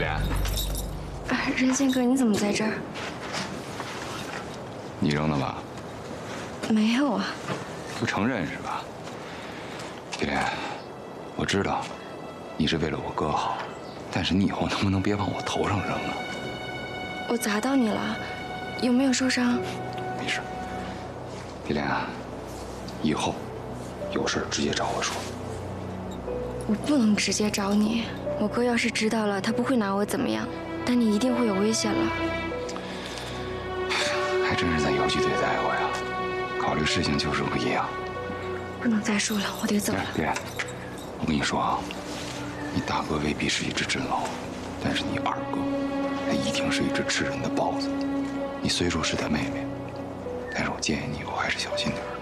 莲， 任宪哥，你怎么在这儿？ 你扔的吧？ 没有啊。 不承认是吧？碧莲，我知道你是为了我哥好，但是你以后能不能别往我头上扔啊？ 我砸到你了，有没有受伤？ 没事。碧莲啊，以后有事直接找我说。 我不能直接找你，我哥要是知道了，他不会拿我怎么样，但你一定会有危险了。 还真是在游击队待过呀，考虑事情就是不一样。 不能再说了，我得走了。 别，我跟你说啊，你大哥未必是一只真老虎，但是你二哥，他一定是一只吃人的豹子。你虽说是他妹妹，但是我建议你以后还是小心点。